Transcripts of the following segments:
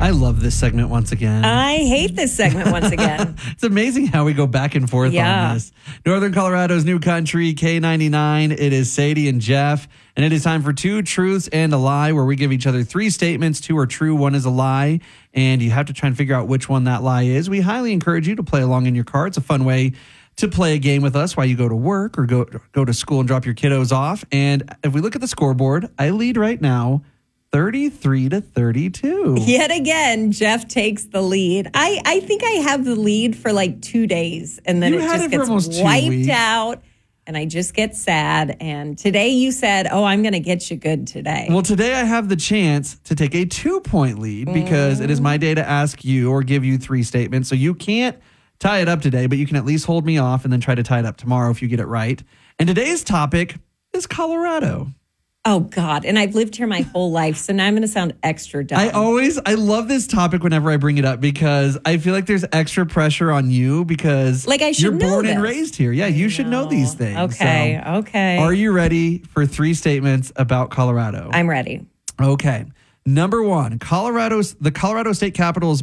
I love this segment once again. I hate this segment once again. It's amazing how we go back and forth on this. Northern Colorado's New Country, K99. It is Sadie and Jeff, and it is time for Two Truths and a Lie, where we give each other three statements. Two are true, one is a lie, and you have to try and figure out which one that lie is. We highly encourage you to play along in your car. It's a fun way to play a game with us while you go to work or go to school and drop your kiddos off. And if we look at the scoreboard, I lead right now 33-32. Yet again, Jeff takes the lead. I think I have the lead for like 2 days, and then it just gets wiped out, and I just get sad. And today you said, I'm going to get you good today. Well, today I have the chance to take a 2-point lead because it is my day to ask you or give you three statements. So you can't tie it up today, but you can at least hold me off and then try to tie it up tomorrow if you get it right. And today's topic is Colorado. Oh, God. And I've lived here my whole life, so now I'm going to sound extra dumb. I love this topic whenever I bring it up because I feel like there's extra pressure on you because you're born and raised here. Yeah, you should know these things. Okay. Are you ready for three statements about Colorado? I'm ready. Okay. Number one, the Colorado State Capitol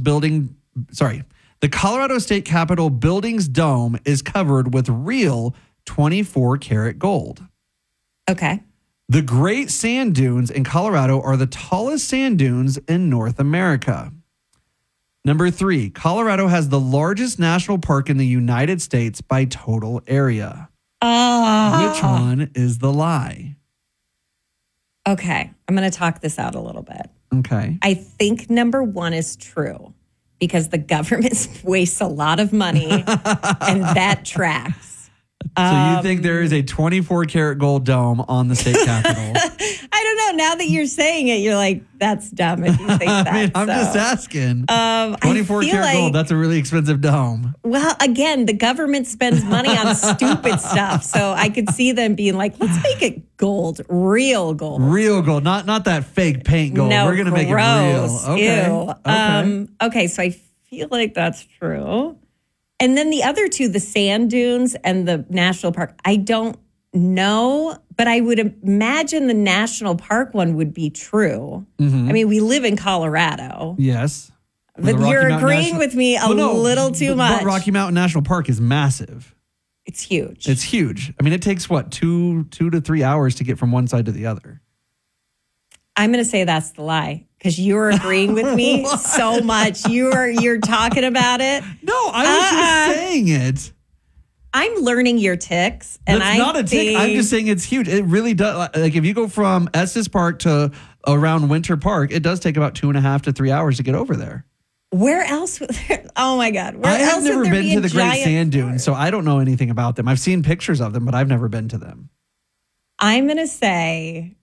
building's dome is covered with real 24-karat gold. Okay. The Great Sand Dunes in Colorado are the tallest sand dunes in North America. Number three, Colorado has the largest national park in the United States by total area. Which one is the lie? Okay. I'm going to talk this out a little bit. Okay. I think number one is true because the government wastes a lot of money and that tracks. So you think there is a 24-karat gold dome on the state capitol? I don't know. Now that you're saying it, you're like, that's dumb if you think that. I'm just asking. 24-karat gold, that's a really expensive dome. Well, again, the government spends money on stupid stuff. So I could see them being like, let's make it gold, real gold. Real gold, not that fake paint gold. No, we're going to make it real. Okay. Ew. Okay, so I feel like that's true. And then the other two, the sand dunes and the national park, I don't know, but I would imagine the national park one would be true. Mm-hmm. I mean, we live in Colorado. Yes. But you're agreeing with me a little too much. But Rocky Mountain National Park is massive. It's huge. It's huge. I mean, it takes, 2 to 3 hours to get from one side to the other. I'm going to say that's the lie. Because you're agreeing with me so much. You're talking about it. No, I was just saying it. I'm learning your tics. And That's not a tick. I'm just saying it's huge. It really does. Like if you go from Estes Park to around Winter Park, it does take about 2.5 to 3 hours to get over there. Where else? Oh my God. I have never been to the Great Sand Dunes, so I don't know anything about them. I've seen pictures of them, but I've never been to them. I'm going to say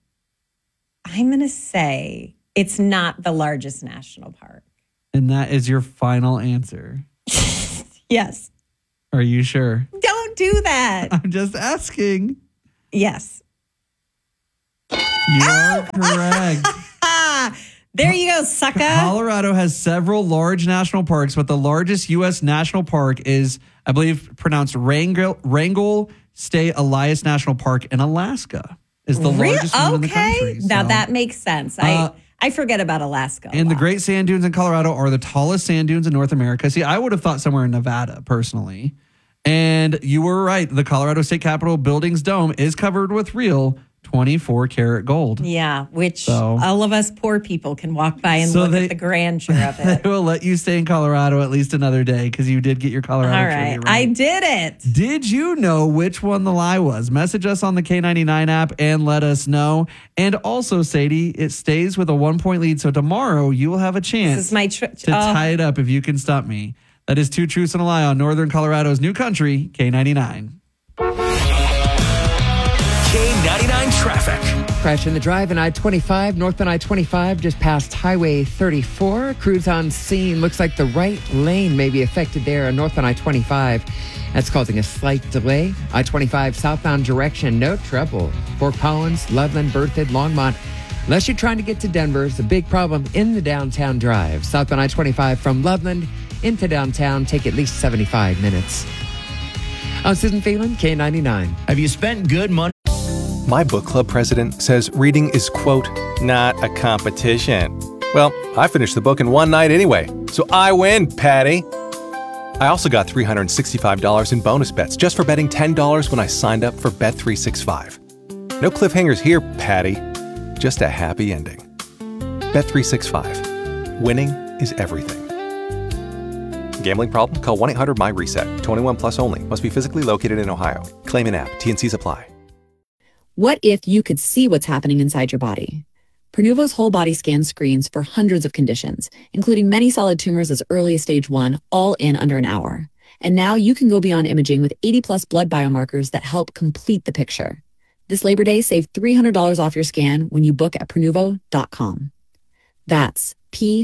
it's not the largest national park. And that is your final answer? Yes. Are you sure? Don't do that. I'm just asking. Yes. You are correct. There you go, sucker. Colorado has several large national parks, but the largest U.S. national park is, I believe, pronounced Wrangell State Elias National Park in Alaska. Is the largest one in the country. Now that makes sense. I forget about Alaska. And the Great Sand Dunes in Colorado are the tallest sand dunes in North America. See, I would have thought somewhere in Nevada, personally. And you were right. The Colorado State Capitol building's dome is covered with real 24-karat gold. Yeah, which all of us poor people can walk by and look at the grandeur of it. They will let you stay in Colorado at least another day because you did get your Colorado trivia right. I did it. Did you know which one the lie was? Message us on the K99 app and let us know. And also, Sadie, it stays with a 1-point lead. So tomorrow you will have a chance to tie it up if you can stop me. That is Two Truths and a Lie on Northern Colorado's New Country, K99. K99 traffic. Crash in the drive in I-25, northbound I-25, just past Highway 34. Crews on scene. Looks like the right lane may be affected there on northbound I-25. That's causing a slight delay. I-25 southbound direction, no trouble. Fort Collins, Loveland, Berthoud, Longmont. Unless you're trying to get to Denver, it's a big problem in the downtown drive. Southbound I-25 from Loveland into downtown, take at least 75 minutes. I'm Susan Phelan, K99. Have you spent good money? My book club president says reading is, quote, not a competition. Well, I finished the book in one night anyway, so I win, Patty. I also got $365 in bonus bets just for betting $10 when I signed up for Bet365. No cliffhangers here, Patty. Just a happy ending. Bet365. Winning is everything. Gambling problem? Call 1-800-MY-RESET. 21 plus only. Must be physically located in Ohio. Claim in app. T&Cs apply. What if you could see what's happening inside your body? Prenuvo's whole body scan screens for hundreds of conditions, including many solid tumors as early as stage 1, all in under an hour. And now you can go beyond imaging with 80-plus blood biomarkers that help complete the picture. This Labor Day, save $300 off your scan when you book at Prenuvo.com. That's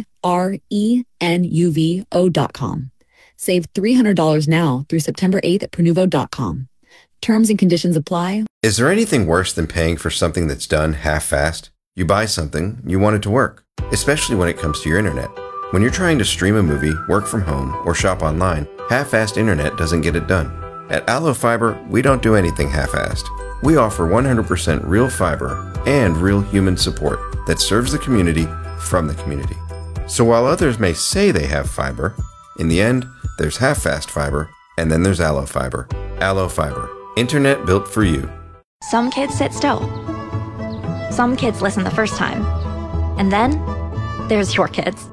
Prenuvo.com. Save $300 now through September 8th at Prenuvo.com. Terms and conditions apply. Is there anything worse than paying for something that's done half-assed? You buy something, you want it to work, especially when it comes to your internet. When you're trying to stream a movie, work from home, or shop online, half-assed internet doesn't get it done. At Allo Fiber, we don't do anything half-assed. We offer 100% real fiber and real human support that serves the community from the community. So while others may say they have fiber, in the end, there's half-fast fiber, and then there's Allo Fiber. Allo Fiber. Internet built for you. Some kids sit still. Some kids listen the first time. And then, there's your kids.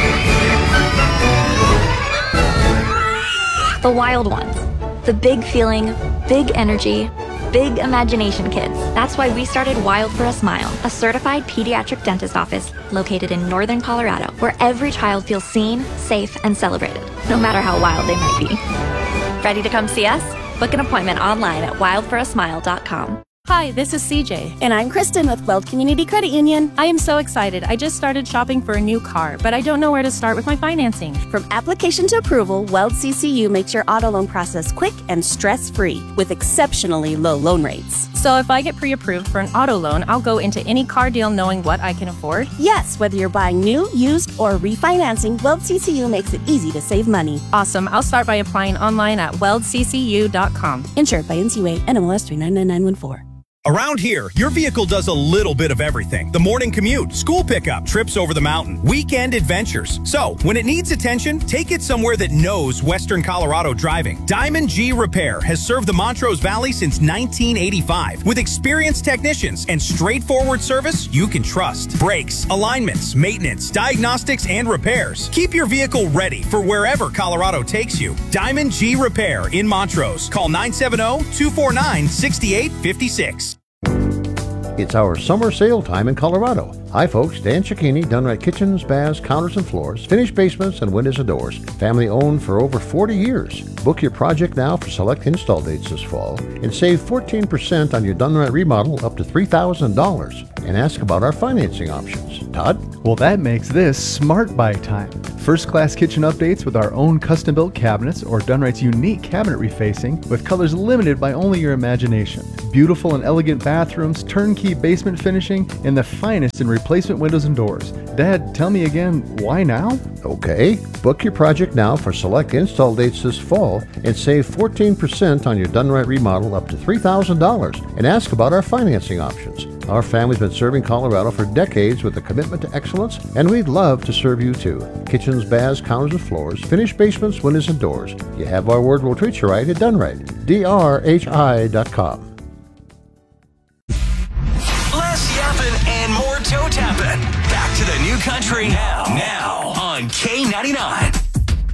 The wild ones. The big feeling, big energy, big imagination kids. That's why we started Wild for a Smile, a certified pediatric dentist office located in northern Colorado, where every child feels seen, safe, and celebrated, no matter how wild they might be. Ready to come see us? Book an appointment online at wildforasmile.com. Hi, this is CJ. And I'm Kristen with Weld Community Credit Union. I am so excited. I just started shopping for a new car, but I don't know where to start with my financing. From application to approval, Weld CCU makes your auto loan process quick and stress-free with exceptionally low loan rates. So if I get pre-approved for an auto loan, I'll go into any car deal knowing what I can afford? Yes, whether you're buying new, used, or refinancing, Weld CCU makes it easy to save money. Awesome. I'll start by applying online at weldccu.com. Insured by NCUA, NMLS 399914. Around here, your vehicle does a little bit of everything. The morning commute, school pickup, trips over the mountain, weekend adventures. So, when it needs attention, take it somewhere that knows Western Colorado driving. Diamond G Repair has served the Montrose Valley since 1985 with experienced technicians and straightforward service you can trust. Brakes, alignments, maintenance, diagnostics, and repairs. Keep your vehicle ready for wherever Colorado takes you. Diamond G Repair in Montrose. Call 970-249-6856. It's our summer sale time in Colorado. Hi folks, Dan Cicchini, Dunright Kitchens, Baths, Counters and Floors, finished basements and windows and doors. Family owned for over 40 years. Book your project now for select install dates this fall and save 14% on your Dunright remodel up to $3,000. And ask about our financing options. Todd? Well, that makes this Smart Buy time. First-class kitchen updates with our own custom-built cabinets or Dunright's unique cabinet refacing with colors limited by only your imagination. Beautiful and elegant bathrooms, turnkey basement finishing, and the finest in replacement windows and doors. Dad, tell me again, why now? Okay, book your project now for select install dates this fall and save 14% on your Dunright remodel up to $3,000 and ask about our financing options. Our family's been serving Colorado for decades with a commitment to excellence, and we'd love to serve you too. Kitchens, baths, counters and floors, finished basements, windows and doors. You have our word, we'll treat you right at Dunright. DRHI.com. Less yapping and more toe tapping. Back to the new country now on K99.